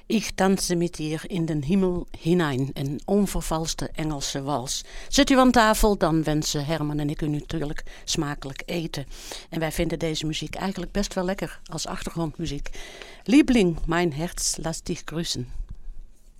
Ich tanze mit dir in den Himmel hinein. Een onvervalste Engelse wals. Zit u aan tafel, dan wensen Herman en ik u natuurlijk smakelijk eten. En wij vinden deze muziek eigenlijk best wel lekker als achtergrondmuziek. Liebling, mein Herz, lass dich grüßen.